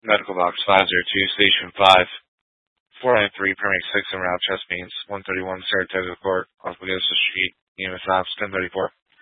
Medical Box 502, Station 5, 493, Permit 6 in Route Chest Means, 131 Saratoga Court, off Pagosa Street, EMS Ops 1034.